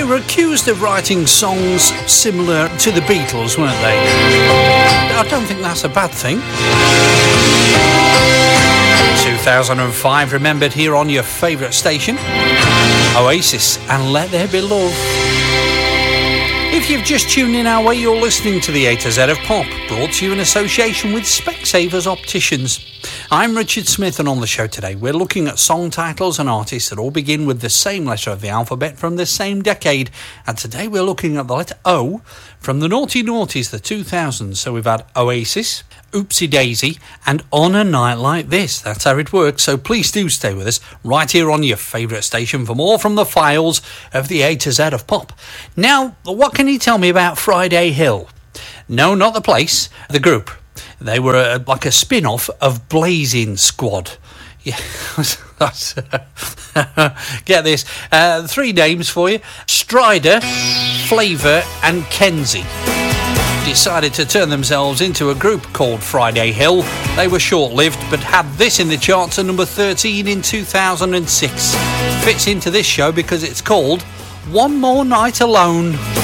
They were accused of writing songs similar to the Beatles, weren't they? I don't think that's a bad thing. 2005, remembered here on your favourite station, Oasis and Let There Be Love. If you've just tuned in our way, you're listening to the A to Z of Pop, brought to you in association with Specsavers Opticians. I'm Richard Smith, and on the show today we're looking at song titles and artists that all begin with the same letter of the alphabet from the same decade, and today we're looking at the letter O from the Naughty Noughties, the 2000s. So we've had Oasis, Oopsie Daisy, and On a Night Like This. That's how it works, so please do stay with us right here on your favourite station for more from the files of the A to Z of Pop. Now, what can you tell me about Friday Hill? No, not the place, the group. They were like a spin-off of Blazing Squad. Yeah, get this. 3 names for you: Strider, Flavour and Kenzie. Decided to turn themselves into a group called Friday Hill. They were short-lived, but had this in the charts at number 13 in 2006. Fits into this show because it's called One More Night Alone.